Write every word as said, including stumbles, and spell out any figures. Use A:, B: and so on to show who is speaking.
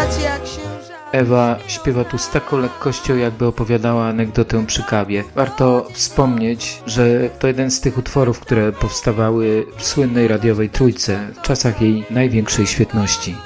A: jak księża.
B: Ewa śpiewa tu z taką lekkością, jakby opowiadała anegdotę przy kawie. Warto wspomnieć, że to jeden z tych utworów, które powstawały w słynnej radiowej trójce w czasach jej największej świetności.